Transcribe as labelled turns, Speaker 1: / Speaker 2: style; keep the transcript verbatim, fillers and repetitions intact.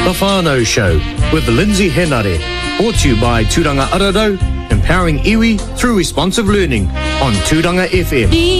Speaker 1: The Whānau Show with Lindsay Henare, brought to you by Tūranga Ararau, empowering iwi through responsive learning on Tūranga F M.